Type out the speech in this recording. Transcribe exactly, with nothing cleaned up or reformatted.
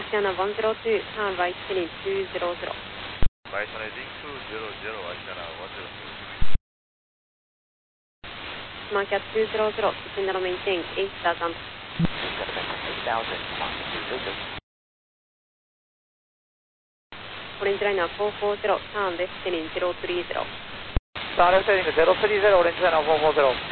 Asiana one zero two, turn right heading two zero zero. Right heading two zero zero, Asiana one zero two. Market two zero zero, descend and maintain eight thousand. eight thousand, two zero zero. Orange liner four four zero, turn left heading zero three zero. Turn left heading zero three zero, Orange liner four four zero.